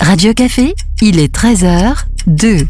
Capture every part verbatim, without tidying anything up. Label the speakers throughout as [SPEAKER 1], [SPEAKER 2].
[SPEAKER 1] Radio Café, il est treize heures deux.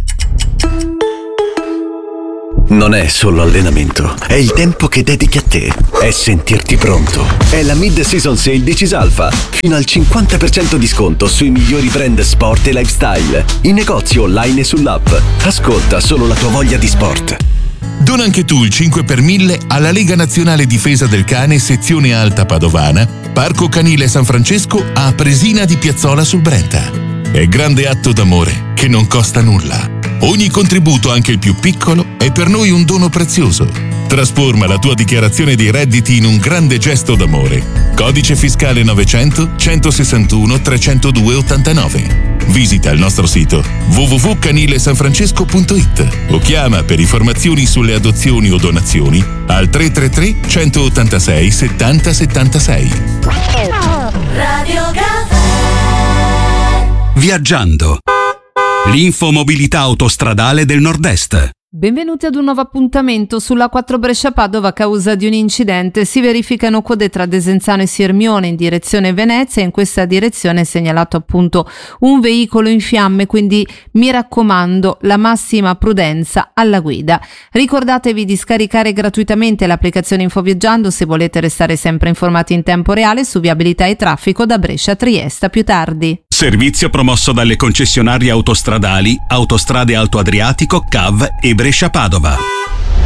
[SPEAKER 2] Non è solo allenamento, è il tempo che dedichi a te, è sentirti pronto. È la Mid-Season Sale di Cisalfa. Fino al cinquanta per cento di sconto sui migliori brand sport e lifestyle. In negozio online e sull'app. Ascolta solo la tua voglia di sport.
[SPEAKER 3] Dona anche tu il cinque per mille alla Lega Nazionale Difesa del Cane sezione Alta Padovana, Parco Canile San Francesco a Presina di Piazzola sul Brenta. È grande atto d'amore che non costa nulla. Ogni contributo, anche il più piccolo, è per noi un dono prezioso. Trasforma la tua dichiarazione dei redditi in un grande gesto d'amore. Codice fiscale novecento centosessantuno trecentodue ottantanove. Visita il nostro sito w w w punto canile san francesco punto i t o chiama per informazioni sulle adozioni o donazioni al tre tre tre centottantasei settanta settantasei.
[SPEAKER 4] Radio Café.
[SPEAKER 5] Viaggiando. L'infomobilità autostradale del Nord-Est.
[SPEAKER 6] Benvenuti ad un nuovo appuntamento sulla quattro Brescia-Padova. A causa di un incidente si verificano code tra Desenzano e Sirmione in direzione Venezia. In questa direzione è segnalato appunto un veicolo in fiamme, quindi mi raccomando la massima prudenza alla guida. Ricordatevi di scaricare gratuitamente l'applicazione Infoviaggiando se volete restare sempre informati in tempo reale su viabilità e traffico da Brescia a Trieste. A più tardi.
[SPEAKER 5] Servizio promosso dalle concessionarie autostradali Autostrade Alto Adriatico, C A V e Brescia-Padova.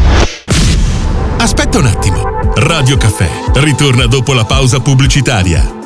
[SPEAKER 3] Aspetta un attimo. Radio Café ritorna dopo la pausa pubblicitaria.